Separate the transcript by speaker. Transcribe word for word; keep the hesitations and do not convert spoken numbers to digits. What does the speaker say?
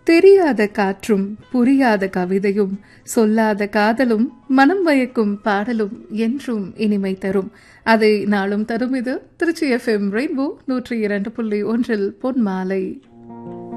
Speaker 1: தெரியாத காற்றும் புரியாத கவிதையும் சொல்லாத காதலும் மனம் மயக்கும் பாடலும் என்றும் இனிமை தரும். அதை நாளும் தரும் இது திருச்சி எஃப்எம் ரெயின்போ நூற்றி இரண்டு புள்ளி ஒன்றில் பொன்மாலை.